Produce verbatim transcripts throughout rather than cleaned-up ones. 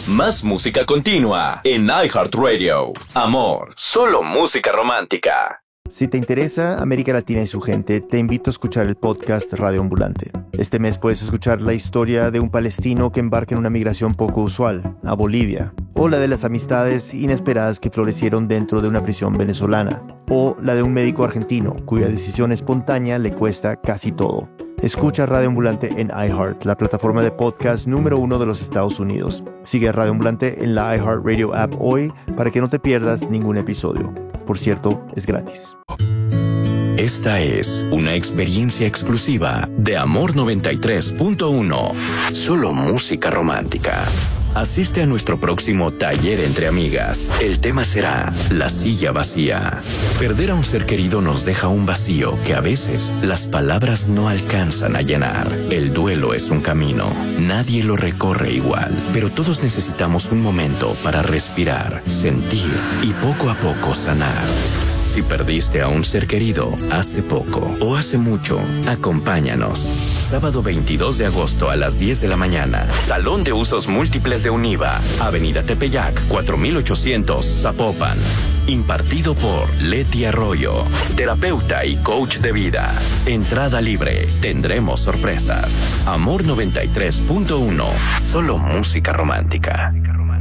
Más música continua en iHeartRadio. Amor, solo música romántica. Si te interesa América Latina y su gente, te invito a escuchar el podcast Radio Ambulante. Este mes puedes escuchar la historia de un palestino que embarca en una migración poco usual, a Bolivia, o la de las amistades inesperadas que florecieron dentro de una prisión venezolana, o la de un médico argentino cuya decisión espontánea le cuesta casi todo. Escucha Radio Ambulante en iHeart, la plataforma de podcast número uno de los Estados Unidos. Sigue a Radio Ambulante en la iHeartRadio app hoy para que no te pierdas ningún episodio. Por cierto, es gratis. Esta es una experiencia exclusiva de Amor noventa y tres punto uno. Solo música romántica. Asiste a nuestro próximo taller entre amigas. El tema será la silla vacía. Perder a un ser querido nos deja un vacío que a veces las palabras no alcanzan a llenar. El duelo es un camino. Nadie lo recorre igual, pero todos necesitamos un momento para respirar, sentir y poco a poco sanar. Si perdiste a un ser querido hace poco o hace mucho, acompáñanos. Sábado veintidós de agosto a las diez de la mañana. Salón de Usos Múltiples de Univa. Avenida Tepeyac, cuatro mil ochocientos, Zapopan. Impartido por Leti Arroyo, terapeuta y coach de vida. Entrada libre. Tendremos sorpresas. Amor noventa y tres punto uno. Solo música romántica.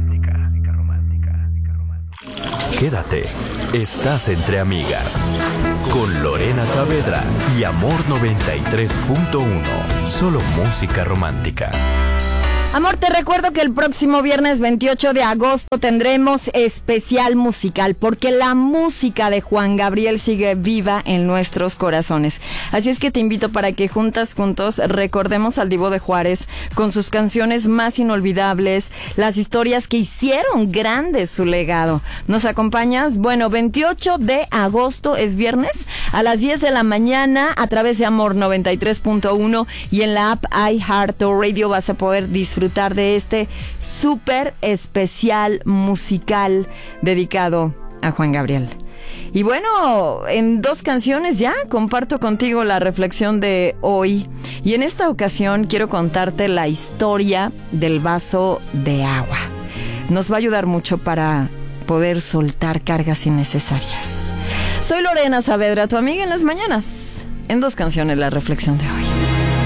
Quédate. Estás entre amigas. Con Lorena Saavedra y Amor noventa y tres punto uno. Solo música romántica. Amor, te recuerdo que el próximo viernes veintiocho de agosto tendremos especial musical, porque la música de Juan Gabriel sigue viva en nuestros corazones. Así es que te invito para que juntas, juntos, recordemos al Divo de Juárez con sus canciones más inolvidables, las historias que hicieron grandes su legado. ¿Nos acompañas? Bueno, veintiocho de agosto es viernes a las diez de la mañana a través de Amor noventa y tres punto uno y en la app iHeartRadio vas a poder disfrutar disfrutar de este súper especial musical dedicado a Juan Gabriel. Y bueno, en dos canciones ya comparto contigo la reflexión de hoy. Y en esta ocasión quiero contarte la historia del vaso de agua. Nos va a ayudar mucho para poder soltar cargas innecesarias. Soy Lorena Saavedra, tu amiga en las mañanas. En dos canciones la reflexión de hoy.